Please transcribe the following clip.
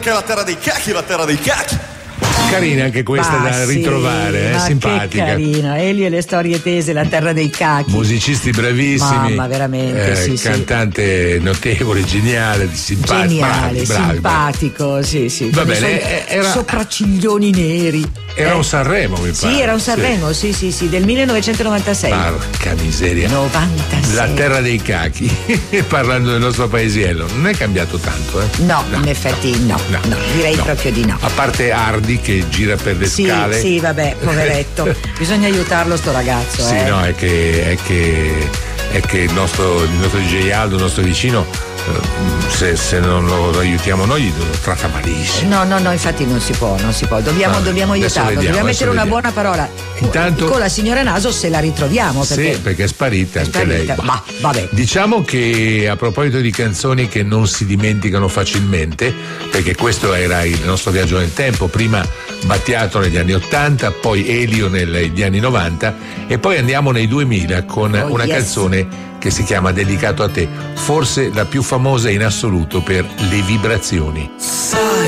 perché è la terra dei cacchi. Carina anche questa da ritrovare, ma simpatica. Che carina, Elio e le storie tese, la terra dei cacchi. Musicisti bravissimi. Mamma, veramente, sì, cantante notevole, geniale, geniale, simpatico, sì. Va bene, era sopracciglioni neri. Era un Sanremo, mi pare. Sì, era un Sanremo, sì, del 1996. Porca miseria. 96. La terra dei cachi. Parlando del nostro paesiello, non è cambiato tanto, eh? No, in effetti no, direi proprio di no. A parte Hardy che gira per le scale. Sì, vabbè, poveretto. Bisogna aiutarlo sto ragazzo. Sì, no, è che il nostro DJ Aldo, il nostro vicino, se non lo aiutiamo noi lo tratta malissimo. No, infatti non si può. Dobbiamo aiutarlo, dobbiamo mettere una buona parola. Intanto con la signora Naso se la ritroviamo. Perché è sparita anche lei. Ma vabbè. Diciamo che a proposito di canzoni che non si dimenticano facilmente, perché questo era il nostro viaggio nel tempo, prima Battiato negli anni 80, poi Elio negli anni 90 e poi andiamo nei 2000 con una canzone che si chiama Dedicato a te, forse la più famosa in assoluto per le vibrazioni.